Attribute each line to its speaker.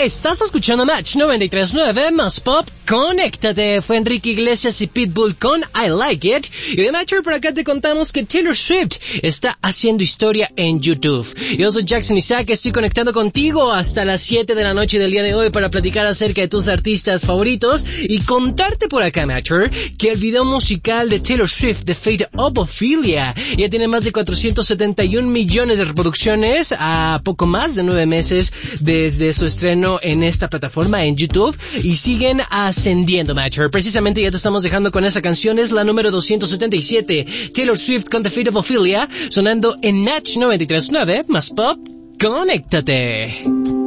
Speaker 1: Estás escuchando Match 93.9 más Pop. Conéctate. Fue Enrique Iglesias y Pitbull con I Like It. Y de Matcher por acá te contamos que Taylor Swift está haciendo historia en YouTube. Yo soy Jackson Isaac, estoy conectando contigo hasta las 7 de la noche del día de hoy para platicar acerca de tus artistas favoritos y contarte por acá, Matcher, que el video musical de Taylor Swift, The Fate of Ophelia, ya tiene más de 471 millones de reproducciones a poco más de 9 meses desde su estreno en esta plataforma en YouTube y siguen ascendiendo, Matcher. Precisamente ya te estamos dejando con esa canción, es la número 277, Taylor Swift con The Fate of Ophelia, sonando en Match 93.9 más Pop. Conéctate.